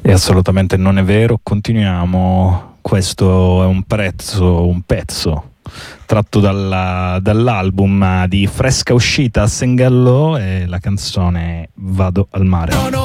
E assolutamente non è vero, continuiamo. Questo è un pezzo tratto dall'album di fresca uscita Sengallo, e la canzone Vado al mare.